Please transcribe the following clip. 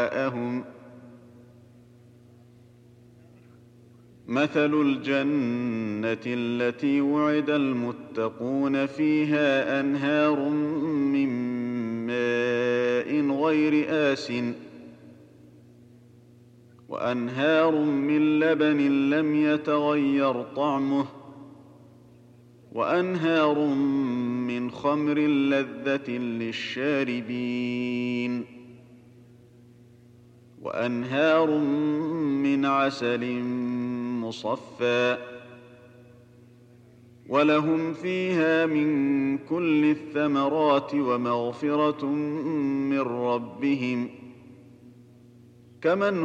مثل الجنة التي وعد المتقون فيها أنهار من ماء غير آسن وأنهار من لبن لم يتغير طعمه وأنهار من خمر لذة للشاربين وأنهار من عسل مصفى ولهم فيها من كل الثمرات ومغفرة من ربهم كمن